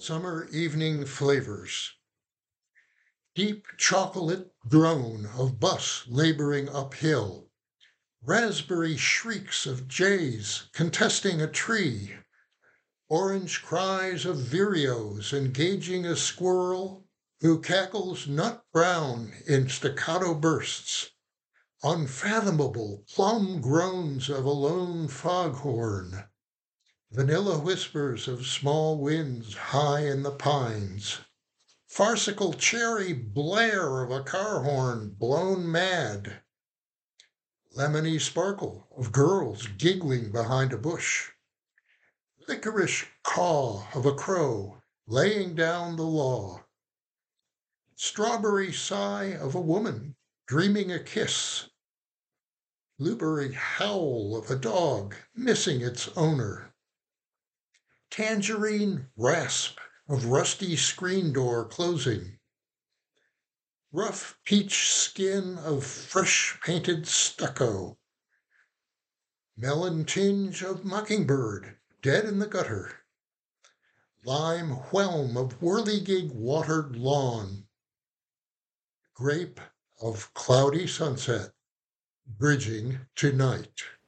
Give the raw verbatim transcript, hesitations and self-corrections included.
Summer evening flavors. Deep chocolate drone of bus laboring uphill. Raspberry shrieks of jays contesting a tree. Orange cries of vireos engaging a squirrel who cackles nut brown in staccato bursts. Unfathomable plum groans of a lone foghorn. Vanilla whispers of small winds high in the pines. Farcical cherry blare of a car horn blown mad. Lemony sparkle of girls giggling behind a bush. Licorice caw of a crow laying down the law. Strawberry sigh of a woman dreaming a kiss. Blueberry howl of a dog missing its owner. Tangerine rasp of rusty screen door closing. Rough peach skin of fresh painted stucco. Melon tinge of mockingbird dead in the gutter. Lime whelm of whirligig watered lawn. Grape of cloudy sunset bridging to night.